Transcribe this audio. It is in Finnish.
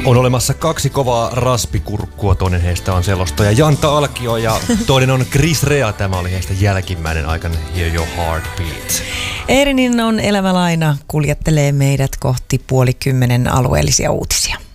On olemassa kaksi kovaa raspikurkkua, toinen heistä on selostaja Janta Alkio ja toinen on Chris Rea. Tämä oli heistä jälkimmäinen aikana Hear Your Heartbeat. Eerinin on elävä laina kuljettelee meidät kohti 9:30 alueellisia uutisia.